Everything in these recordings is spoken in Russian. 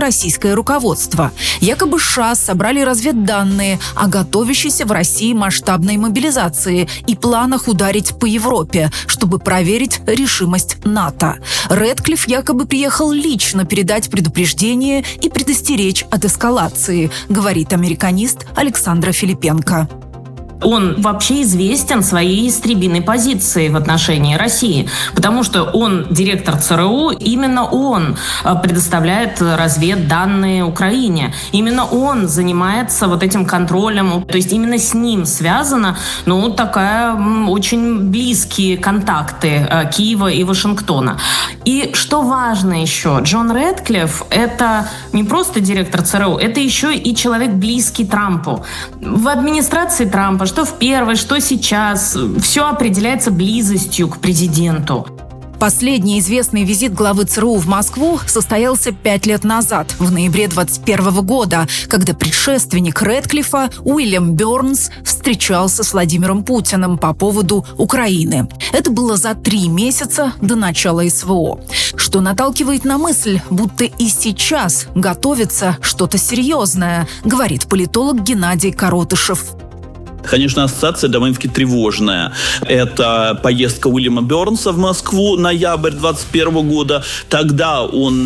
российское руководство. Якобы США собрали разведданные о готовящейся в России масштабной мобилизации и планах ударить по Европе, чтобы проверить решимость НАТО. Рэдклифф якобы приехал лично передать предупреждение и предостеречь от эскалации, говорит американист Александра Филипенко. Он вообще известен своей истребиной позицией в отношении России, потому что он директор ЦРУ, именно он предоставляет разведданные Украине, именно он занимается вот этим контролем, то есть именно с ним связано, такая очень близкие контакты Киева и Вашингтона. И что важно еще, Джон Рэдклифф — это не просто директор ЦРУ, это еще и человек близкий Трампу. В администрации Трампа, что в первой, что сейчас, все определяется близостью к президенту. Последний известный визит главы ЦРУ в Москву состоялся 5 лет назад, в ноябре 2021 года, когда предшественник Рэдклиффа Уильям Бёрнс встречался с Владимиром Путиным по поводу Украины. Это было за 3 месяца до начала СВО, что наталкивает на мысль, будто и сейчас готовится что-то серьезное, говорит политолог Геннадий Коротышев. Конечно, ассоциация довольно-таки тревожная. Это поездка Уильяма Бёрнса в Москву, ноябрь 2021 года. Тогда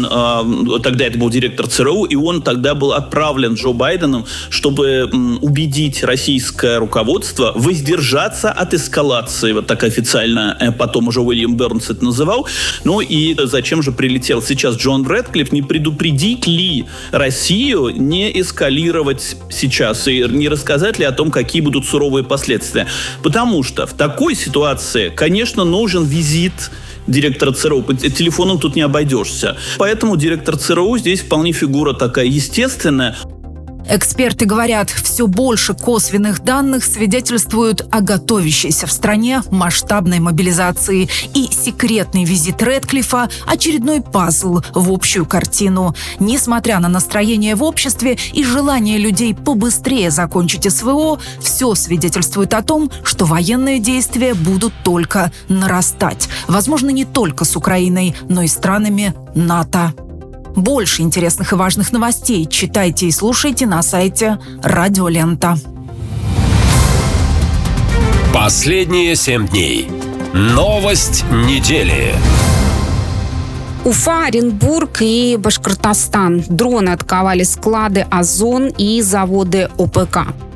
это был директор ЦРУ, и он тогда был отправлен Джо Байденом, чтобы убедить российское руководство воздержаться от эскалации. Вот так официально потом уже Уильям Бёрнс это называл. И зачем же прилетел сейчас Джон Рэдклифф? Не предупредить ли Россию не эскалировать сейчас? И не рассказать ли о том, какие будут суровые последствия. Потому что в такой ситуации, конечно, нужен визит директора ЦРУ. Телефоном тут не обойдешься. Поэтому директор ЦРУ здесь вполне фигура такая естественная. Эксперты говорят, все больше косвенных данных свидетельствуют о готовящейся в стране масштабной мобилизации, и секретный визит Рэдклиффа – очередной пазл в общую картину. Несмотря на настроение в обществе и желание людей побыстрее закончить СВО, все свидетельствует о том, что военные действия будут только нарастать. Возможно, не только с Украиной, но и странами НАТО. Больше интересных и важных новостей читайте и слушайте на сайте Радио Лента. Последние 7 дней. Новость недели. Уфа, Оренбург и Башкортостан. Дроны атаковали склады «Озон» и заводы ОПК.